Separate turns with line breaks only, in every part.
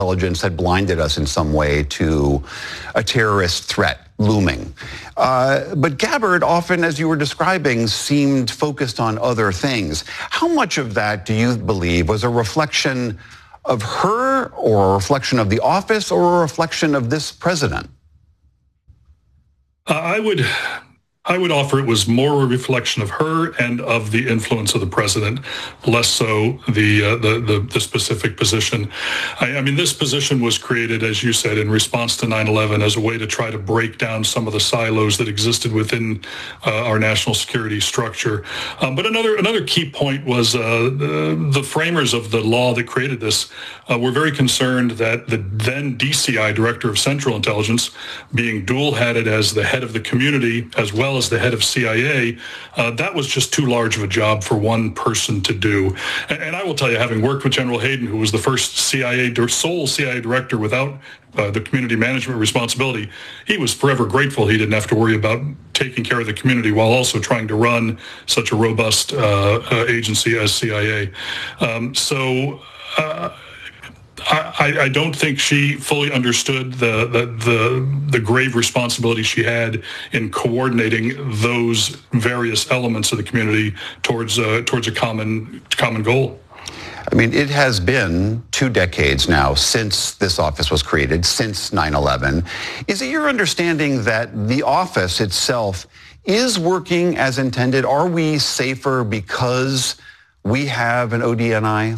intelligence had blinded us in some way to a terrorist threat looming. But Gabbard often, as you were describing, seemed focused on other things. How much of that do you believe was a reflection of her, or a reflection of the office, or a reflection of this president?
I would offer it was more a reflection of her and of the influence of the president, less so the specific position. I mean, this position was created, as you said, in response to 9/11 as a way to try to break down some of the silos that existed within our national security structure. But another key point was the framers of the law that created this were very concerned that the then DCI, Director of Central Intelligence, being dual-hatted as the head of the community as well as the head of CIA, that was just too large of a job for one person to do. And I will tell you, having worked with General Hayden, who was the first sole CIA director without the community management responsibility, he was forever grateful he didn't have to worry about taking care of the community while also trying to run such a robust agency as CIA. I don't think she fully understood the grave responsibility she had in coordinating those various elements of the community towards a common goal.
I mean, it has been 2 decades now since this office was created, since 9/11. Is it your understanding that the office itself is working as intended? Are we safer because we have an ODNI?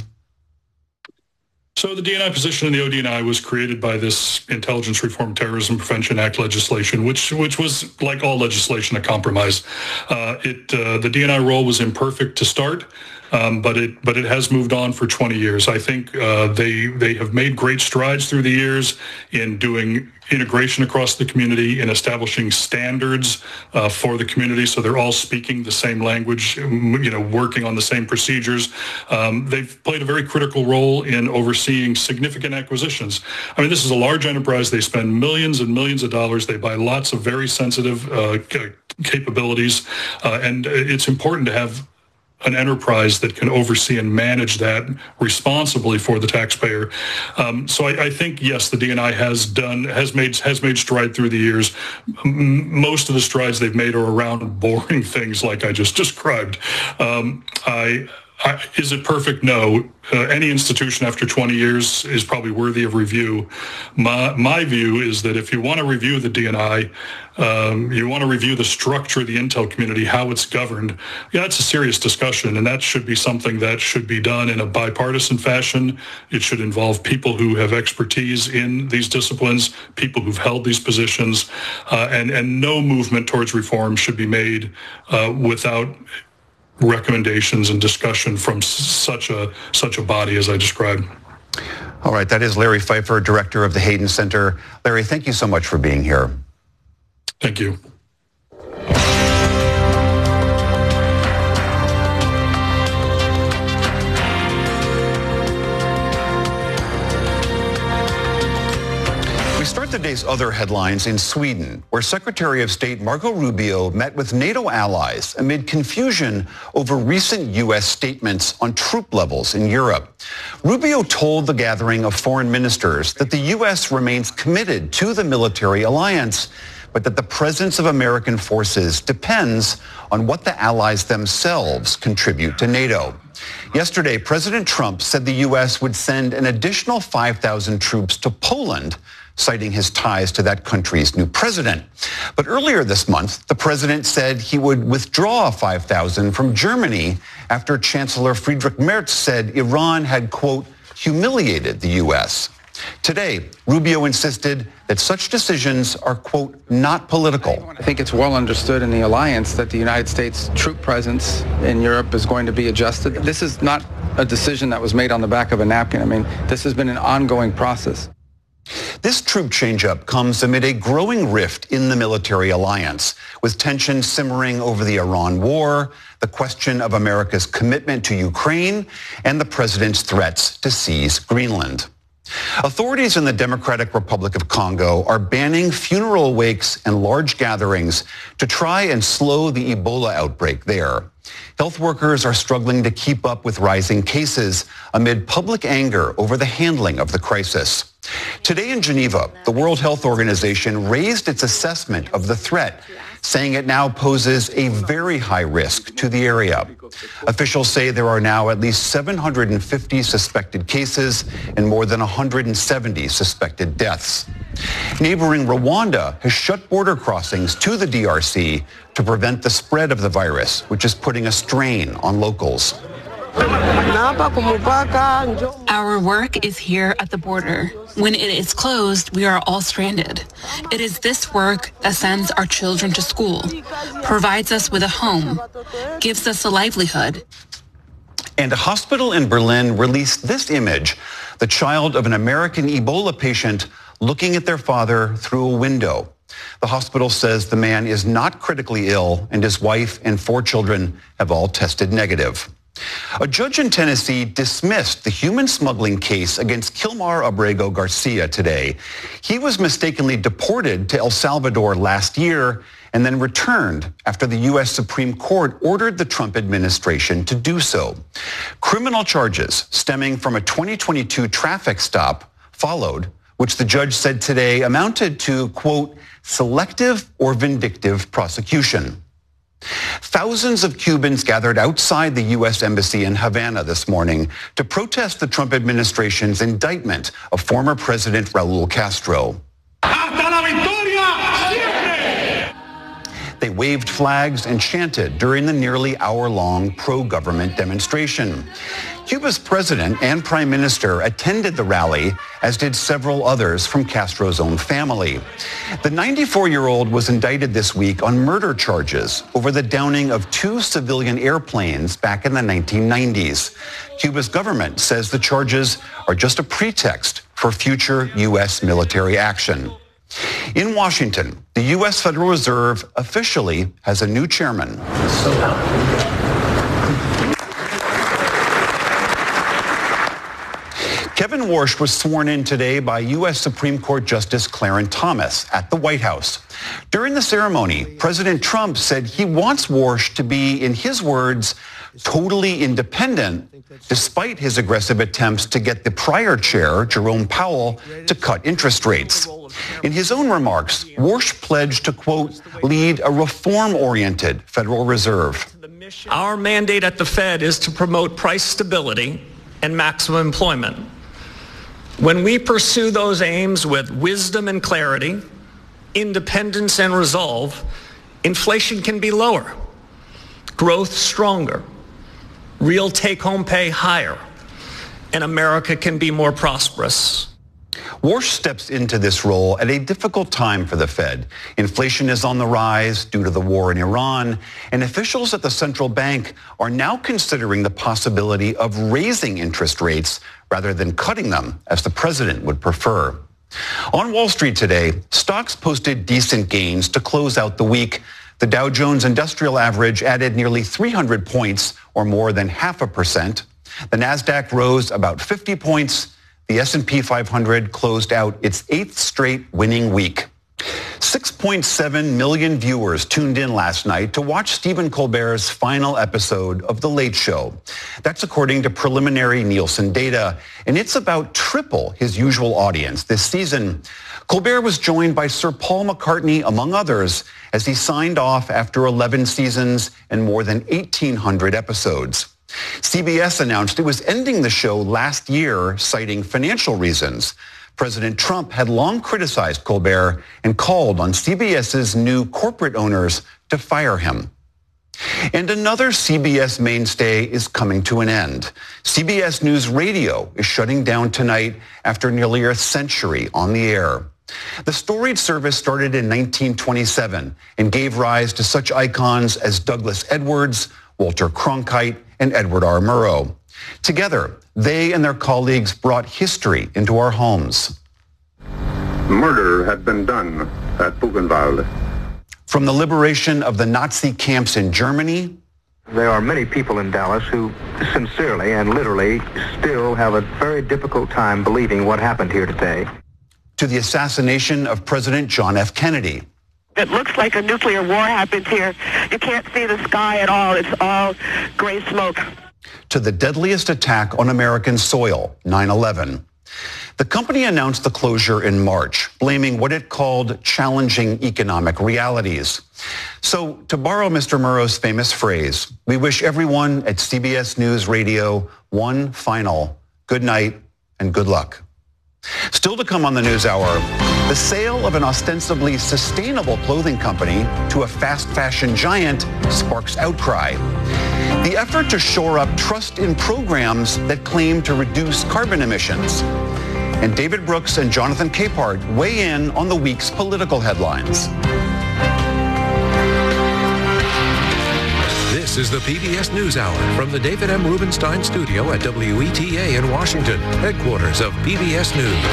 So the DNI position in the ODNI was created by this Intelligence Reform Terrorism Prevention Act legislation, which was, like all legislation, a compromise. The DNI role was imperfect to start, but it has moved on for 20 years. I think they have made great strides through the years in doing integration across the community, in establishing standards for the community, so they're all speaking the same language, working on the same procedures. They've played a very critical role in overseeing significant acquisitions. I mean, this is a large enterprise. They spend millions and millions of dollars. They buy lots of very sensitive capabilities, and it's important to have an enterprise that can oversee and manage that responsibly for the taxpayer. So I think, yes, the DNI has made stride through the years. Most of the strides they've made are around boring things like I just described. Is it perfect? No. Any institution after 20 years is probably worthy of review. My view is that if you want to review the DNI, you want to review the structure of the intel community, how it's governed. Yeah, it's a serious discussion, and that should be something that should be done in a bipartisan fashion. It should involve people who have expertise in these disciplines, people who've held these positions, and no movement towards reform should be made without recommendations and discussion from such a body as I described.
All right, that is Larry Pfeiffer, director of the Hayden Center. Larry, thank you so much for being here.
Thank you.
Today's other headlines in Sweden, where Secretary of State Marco Rubio met with NATO allies amid confusion over recent U.S. statements on troop levels in Europe. Rubio told the gathering of foreign ministers that the U.S. remains committed to the military alliance, but that the presence of American forces depends on what the allies themselves contribute to NATO. Yesterday, President Trump said the U.S. would send an additional 5,000 troops to Poland, citing his ties to that country's new president. But earlier this month, the president said he would withdraw 5,000 from Germany after Chancellor Friedrich Merz said Iran had, quote, humiliated the U.S. Today, Rubio insisted that such decisions are, quote, not political.
I think it's well understood in the alliance that the United States troop presence in Europe is going to be adjusted. This is not a decision that was made on the back of a napkin. I mean, this has been an ongoing process.
This troop change-up comes amid a growing rift in the military alliance, with tensions simmering over the Iran war, the question of America's commitment to Ukraine, and the president's threats to seize Greenland. Authorities in the Democratic Republic of Congo are banning funeral wakes and large gatherings to try and slow the Ebola outbreak there. Health workers are struggling to keep up with rising cases amid public anger over the handling of the crisis. Today in Geneva, the World Health Organization raised its assessment of the threat, saying it now poses a very high risk to the area. Officials say there are now at least 750 suspected cases and more than 170 suspected deaths. Neighboring Rwanda has shut border crossings to the DRC to prevent the spread of the virus, which is putting a strain on locals.
Our work is here at the border. When it is closed, we are all stranded. It is this work that sends our children to school, provides us with a home, gives us a livelihood.
And a hospital in Berlin released this image, the child of an American Ebola patient looking at their father through a window. The hospital says the man is not critically ill and his wife and 4 children have all tested negative. A judge in Tennessee dismissed the human smuggling case against Kilmar Abrego Garcia today. He was mistakenly deported to El Salvador last year and then returned after the U.S. Supreme Court ordered the Trump administration to do so. Criminal charges stemming from a 2022 traffic stop followed, which the judge said today amounted to, quote, selective or vindictive prosecution. Thousands of Cubans gathered outside the U.S. Embassy in Havana this morning to protest the Trump administration's indictment of former President Raul Castro. Hasta la victoria! They waved flags and chanted during the nearly hour-long pro-government demonstration. Cuba's president and prime minister attended the rally, as did several others from Castro's own family. The 94-year-old was indicted this week on murder charges over the downing of 2 civilian airplanes back in the 1990s. Cuba's government says the charges are just a pretext for future U.S. military action. In Washington, the U.S. Federal Reserve officially has a new chairman. Kevin Warsh was sworn in today by U.S. Supreme Court Justice Clarence Thomas at the White House. During the ceremony, President Trump said he wants Warsh to be, in his words, totally independent, despite his aggressive attempts to get the prior chair, Jerome Powell, to cut interest rates. In his own remarks, Warsh pledged to, quote, lead a reform-oriented Federal Reserve.
Our mandate at the Fed is to promote price stability and maximum employment. When we pursue those aims with wisdom and clarity, independence and resolve, inflation can be lower, growth stronger, real take-home pay higher, and America can be more prosperous.
Warsh steps into this role at a difficult time for the Fed. Inflation is on the rise due to the war in Iran, and officials at the central bank are now considering the possibility of raising interest rates rather than cutting them, as the president would prefer. On Wall Street today, stocks posted decent gains to close out the week. The Dow Jones Industrial Average added nearly 300 points, or more than 0.5%. The Nasdaq rose about 50 points. The S&P 500 closed out its 8th straight winning week. 6.7 million viewers tuned in last night to watch Stephen Colbert's final episode of The Late Show. That's according to preliminary Nielsen data, and it's about triple his usual audience this season. Colbert was joined by Sir Paul McCartney, among others, as he signed off after 11 seasons and more than 1,800 episodes. CBS announced it was ending the show last year, citing financial reasons. President Trump had long criticized Colbert and called on CBS's new corporate owners to fire him. And another CBS mainstay is coming to an end. CBS News Radio is shutting down tonight after nearly a century on the air. The storied service started in 1927 and gave rise to such icons as Douglas Edwards, Walter Cronkite, and Edward R. Murrow. Together, they and their colleagues brought history into our homes.
Murder had been done at Buchenwald.
From the liberation of the Nazi camps in Germany.
There are many people in Dallas who sincerely and literally still have a very difficult time believing what happened here today.
To the assassination of President John F. Kennedy.
It looks like a nuclear war happened here. You can't see the sky at all. It's all gray smoke.
To the deadliest attack on American soil, 9/11. The company announced the closure in March, blaming what it called challenging economic realities. So, to borrow Mr. Murrow's famous phrase, we wish everyone at CBS News Radio one final good night and good luck. Still to come on the NewsHour, the sale of an ostensibly sustainable clothing company to a fast fashion giant sparks outcry. The effort to shore up trust in programs that claim to reduce carbon emissions. And David Brooks and Jonathan Capehart weigh in on the week's political headlines.
This is the PBS NewsHour from the David M. Rubenstein studio at WETA in Washington, headquarters of PBS News.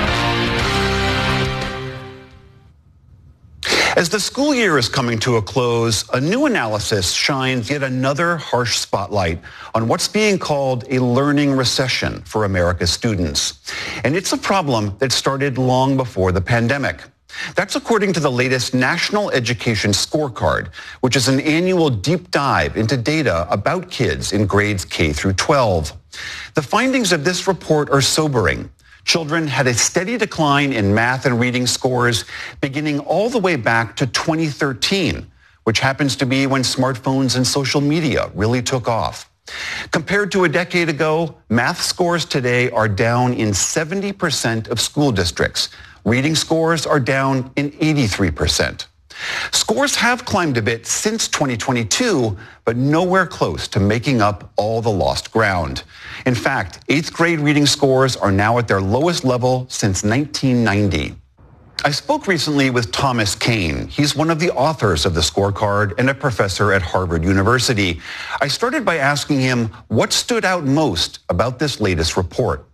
As the school year is coming to a close, a new analysis shines yet another harsh spotlight on what's being called a learning recession for America's students. And it's a problem that started long before the pandemic. That's according to the latest National Education Scorecard, which is an annual deep dive into data about kids in grades K through 12. The findings of this report are sobering. Children had a steady decline in math and reading scores beginning all the way back to 2013, which happens to be when smartphones and social media really took off. Compared to a decade ago, math scores today are down in 70% of school districts. Reading scores are down in 83%. Scores have climbed a bit since 2022, but nowhere close to making up all the lost ground. In fact, 8th grade reading scores are now at their lowest level since 1990. I spoke recently with Thomas Kane. He's one of the authors of the scorecard and a professor at Harvard University. I started by asking him what stood out most about this latest report.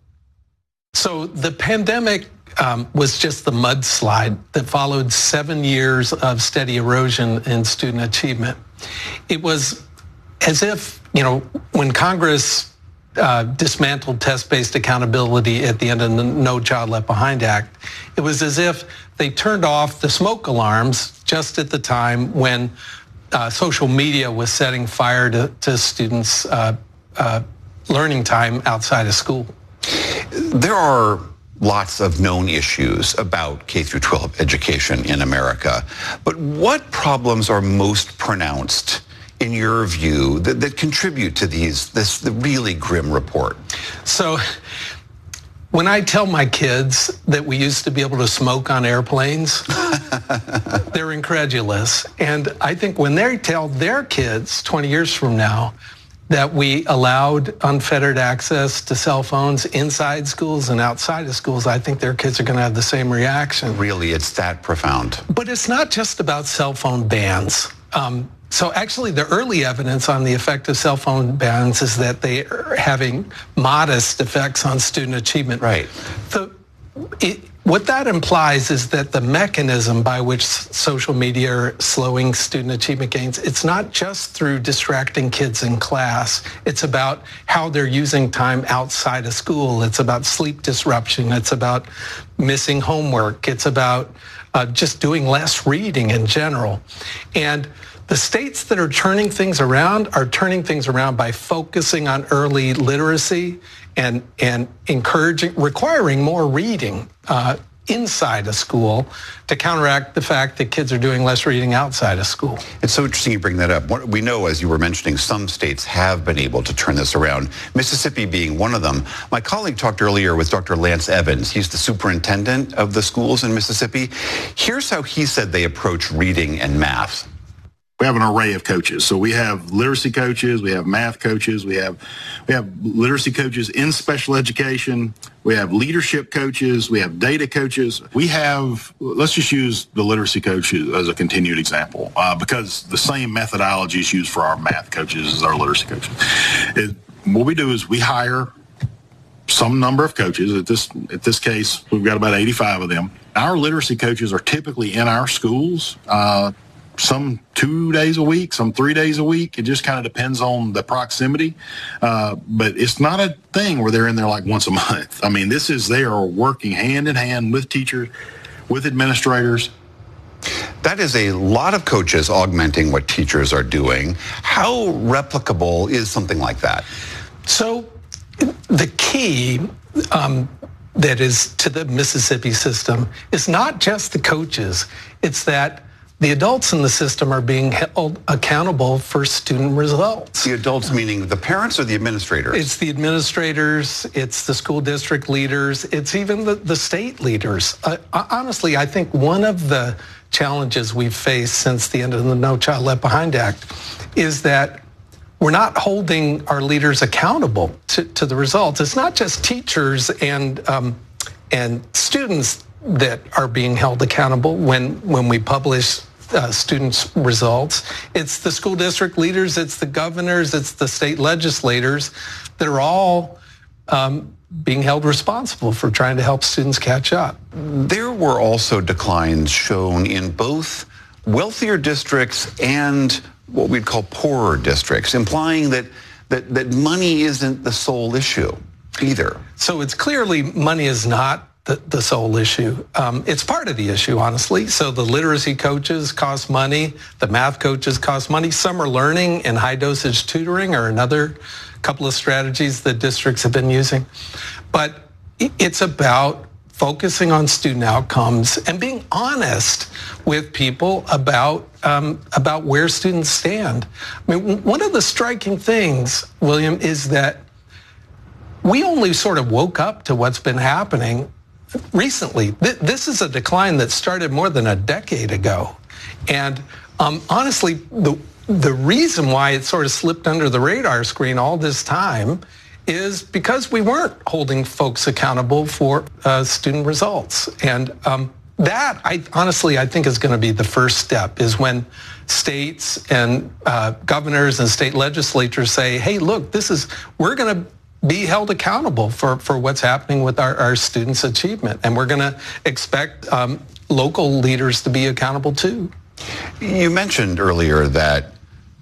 So the pandemic was just the mudslide that followed 7 years of steady erosion in student achievement. It was as if, when Congress dismantled test-based accountability at the end of the No Child Left Behind Act, it was as if they turned off the smoke alarms just at the time when social media was setting fire to students' learning time outside of school.
There are lots of known issues about K through 12 education in America, but what problems are most pronounced in your view that contribute to this really grim report?
So when I tell my kids that we used to be able to smoke on airplanes, they're incredulous. And I think when they tell their kids 20 years from now that we allowed unfettered access to cell phones inside schools and outside of schools, I think their kids are going to have the same reaction.
Really, it's that profound.
But it's not just about cell phone bans. So actually, the early evidence on the effect of cell phone bans is that they are having modest effects on student achievement.
Right.
What that implies is that the mechanism by which social media are slowing student achievement gains, it's not just through distracting kids in class. It's about how they're using time outside of school. It's about sleep disruption. It's about missing homework. It's about just doing less reading in general. And the states that are turning things around are turning things around by focusing on early literacy and requiring more reading inside of school to counteract the fact that kids are doing less reading outside of school.
It's so interesting you bring that up. What we know, as you were mentioning, some states have been able to turn this around, Mississippi being one of them. My colleague talked earlier with Dr. Lance Evans. He's the superintendent of the schools in Mississippi. Here's how he said they approach reading and math.
We have an array of coaches. So we have literacy coaches, we have math coaches, we have literacy coaches in special education, we have leadership coaches, we have data coaches. We have, let's just use the literacy coaches as a continued example, because the same methodology is used for our math coaches as our literacy coaches. What we do is we hire some number of coaches. At this case, we've got about 85 of them. Our literacy coaches are typically in our schools, some 2 days a week, some 3 days a week. It just kind of depends on the proximity. But it's not a thing where they're in there like once a month. I mean, they are working hand in hand with teachers, with administrators.
That is a lot of coaches augmenting what teachers are doing. How replicable is something like that?
So the key that is to the Mississippi system is not just the coaches. It's that the adults in the system are being held accountable for student results.
The adults meaning the parents or the administrators?
It's the administrators, it's the school district leaders, it's even the state leaders. Honestly, I think one of the challenges we've faced since the end of the No Child Left Behind Act is that we're not holding our leaders accountable to the results. It's not just teachers and students that are being held accountable when we publish students' results. It's the school district leaders, it's the governors, it's the state legislators that are all being held responsible for trying to help students catch up.
There were also declines shown in both wealthier districts and what we'd call poorer districts, implying that money isn't the sole issue either.
So it's clearly money is not the sole issue. It's part of the issue, honestly. So the literacy coaches cost money. The math coaches cost money. Summer learning and high dosage tutoring are another couple of strategies that districts have been using. But it's about focusing on student outcomes and being honest with people about where students stand. I mean, one of the striking things, William, is that we only sort of woke up to what's been happening recently. This is a decline that started more than a decade ago. And honestly, the reason why it sort of slipped under the radar screen all this time is because we weren't holding folks accountable for student results. And that, I think, is going to be the first step, is when states and governors and state legislatures say, hey, look, we're going to be held accountable for what's happening with our students' achievement. And we're going to expect local leaders to be accountable too.
You mentioned earlier that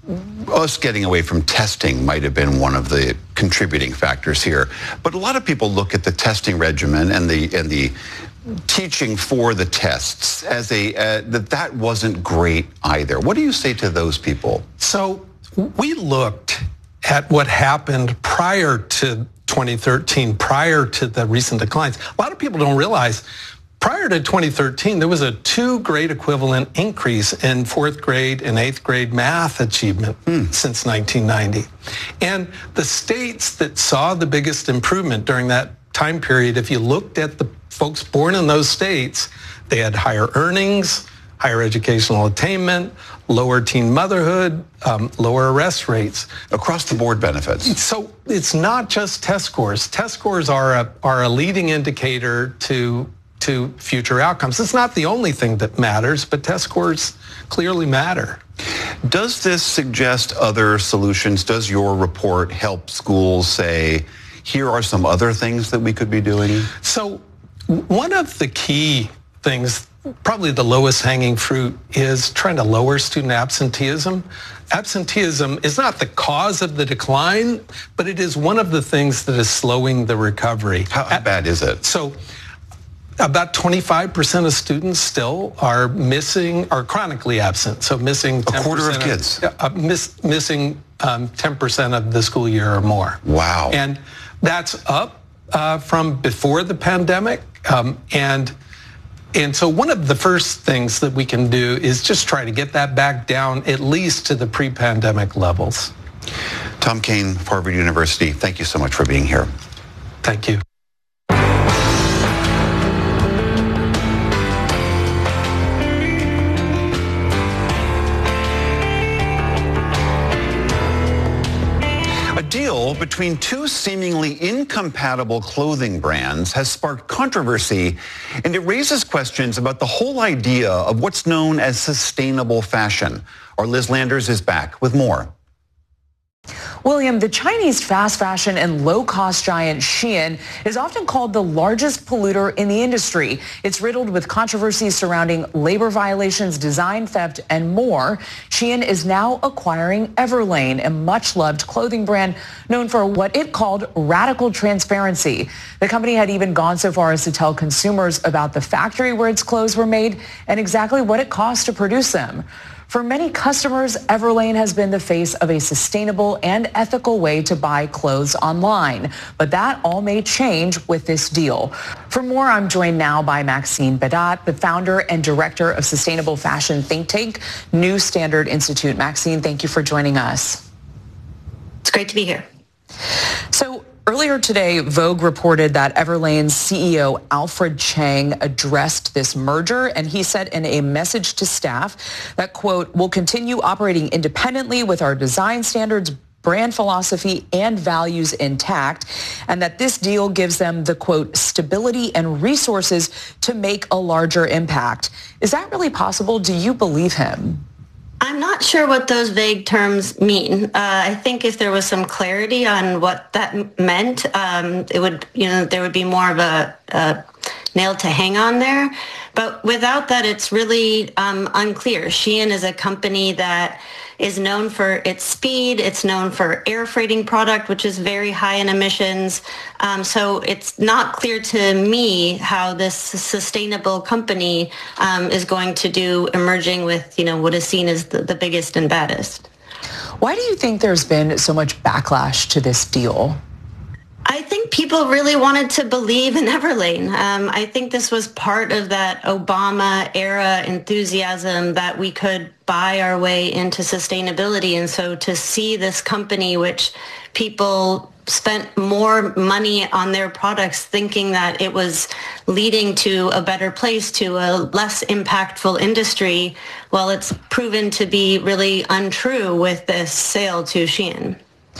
us getting away from testing might have been one of the contributing factors here. But a lot of people look at the testing regimen and the teaching for the tests as that wasn't great either. What do you say to those people?
So we looked at what happened prior to 2013, prior to the recent declines. A lot of people don't realize prior to 2013, there was a 2 grade equivalent increase in 4th grade and 8th grade math achievement since 1990. And the states that saw the biggest improvement during that time period, if you looked at the folks born in those states, they had higher earnings, higher educational attainment, lower teen motherhood, lower arrest rates.
Across the board benefits.
So it's not just test scores. Test scores are a leading indicator to future outcomes. It's not the only thing that matters, but test scores clearly matter.
Does this suggest other solutions? Does your report help schools say, here are some other things that we could be doing?
So one of the key things, probably the lowest hanging fruit, is trying to lower student absenteeism. Absenteeism is not the cause of the decline, but it is one of the things that is slowing the recovery.
How bad is it?
So about 25% of students still are chronically absent. So missing 10%
a quarter of kids.
Missing 10% of the school year or more.
Wow.
And that's up from before the pandemic. And so one of the first things that we can do is just try to get that back down at least to the pre-pandemic levels.
Tom Kean, Harvard University, thank you so much for being here.
Thank you.
Deal between 2 seemingly incompatible clothing brands has sparked controversy, and it raises questions about the whole idea of what's known as sustainable fashion. Our Liz Landers is back with more.
William, the Chinese fast fashion and low-cost giant Shein is often called the largest polluter in the industry. It's riddled with controversies surrounding labor violations, design theft, and more. Shein is now acquiring Everlane, a much-loved clothing brand known for what it called radical transparency. The company had even gone so far as to tell consumers about the factory where its clothes were made and exactly what it cost to produce them. For many customers, Everlane has been the face of a sustainable and ethical way to buy clothes online. But that all may change with this deal. For more, I'm joined now by Maxine Badat, the founder and director of sustainable fashion think tank, New Standard Institute. Maxine, thank you for joining us.
It's great to be here.
So earlier today, Vogue reported that Everlane's CEO Alfred Chang addressed this merger, and he said in a message to staff that, quote, "we'll continue operating independently with our design standards, brand philosophy, and values intact, and that this deal gives them the, quote, stability and resources to make a larger impact." Is that really possible? Do you believe him?
I'm not sure what those vague terms mean. I think if there was some clarity on what that meant, it would, there would be more of a nail to hang on there. But without that, it's really unclear. Shein is a company that is known for its speed. It's known for air freighting product, which is very high in emissions. So it's not clear to me how this sustainable company is going to do emerging with, what is seen as the biggest and baddest.
Why do you think there's been so much backlash to this deal?
I think people really wanted to believe in Everlane. I think this was part of that Obama era enthusiasm that we could buy our way into sustainability. And so to see this company, which people spent more money on their products thinking that it was leading to a better place, to a less impactful industry, well, it's proven to be really untrue with this sale to Shein.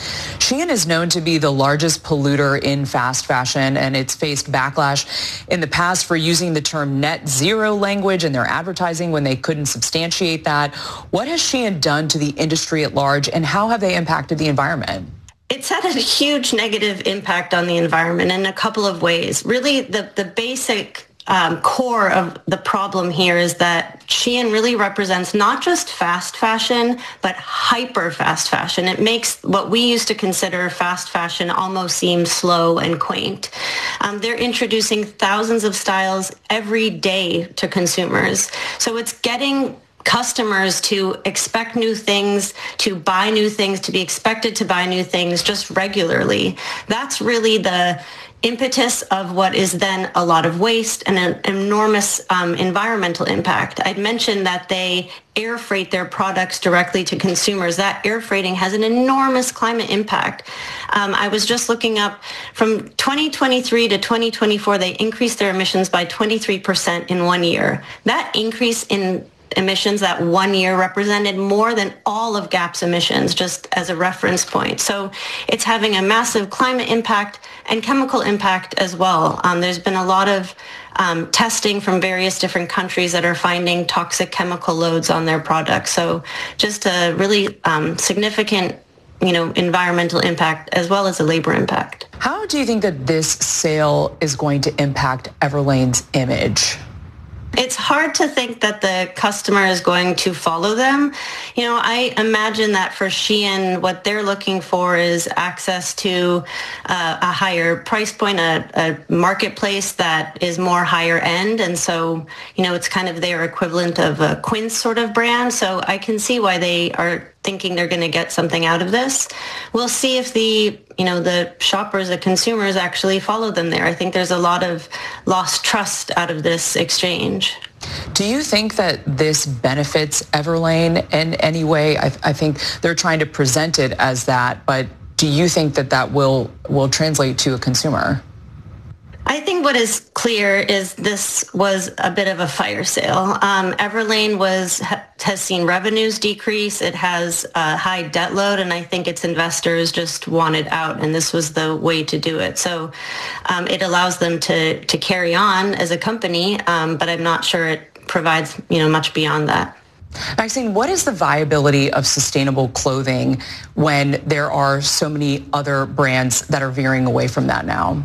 Shein is known to be the largest polluter in fast fashion, and it's faced backlash in the past for using the term net zero language in their advertising when they couldn't substantiate that. What has Shein done to the industry at large, and how have they impacted the environment?
It's had a huge negative impact on the environment in a couple of ways. Really, the basic core of the problem here is that Shein really represents not just fast fashion, but hyper fast fashion. It makes what we used to consider fast fashion almost seem slow and quaint. They're introducing thousands of styles every day to consumers. So it's getting customers to expect new things, to buy new things, to be expected to buy new things just regularly. That's really the impetus of what is then a lot of waste and an enormous environmental impact. I'd mentioned that they air freight their products directly to consumers. That air freighting has an enormous climate impact. I was just looking up from 2023 to 2024, they increased their emissions by 23% in 1 year. That increase in emissions that 1 year represented more than all of Gap's emissions, just as a reference point. So it's having a massive climate impact and chemical impact as well. There's been a lot of testing from various different countries that are finding toxic chemical loads on their products. So just a really significant environmental impact as well as a labor impact.
How do you think that this sale is going to impact Everlane's image?
It's hard to think that the customer is going to follow them. I imagine that for Shein, what they're looking for is access to a higher price point, a marketplace that is more higher end. And so, it's kind of their equivalent of a Quince sort of brand. So I can see why they are thinking they're going to get something out of this. We'll see if the shoppers, the consumers actually follow them there. I think there's a lot of lost trust out of this exchange.
Do you think that this benefits Everlane in any way? I think they're trying to present it as that, but do you think that will translate to a consumer?
I think what is clear is this was a bit of a fire sale. Everlane has seen revenues decrease. It has a high debt load, and I think its investors just wanted out, and this was the way to do it. So it allows them to carry on as a company, but I'm not sure it provides much beyond that.
Maxine, what is the viability of sustainable clothing when there are so many other brands that are veering away from that now?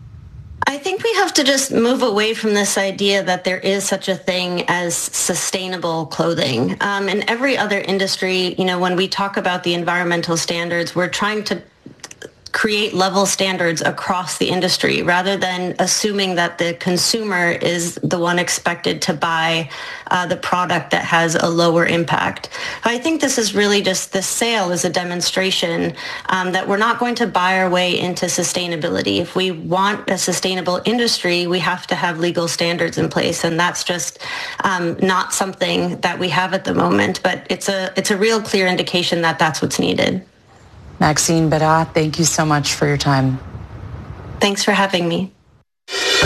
I think we have to just move away from this idea that there is such a thing as sustainable clothing. In every other industry, when we talk about the environmental standards, we're trying to create level standards across the industry rather than assuming that the consumer is the one expected to buy the product that has a lower impact. I think this is really just, the sale is a demonstration that we're not going to buy our way into sustainability. If we want a sustainable industry, we have to have legal standards in place, and that's just not something that we have at the moment. But it's a real clear indication that that's what's needed.
Maxine Bédat, thank you so much for your time.
Thanks for having me.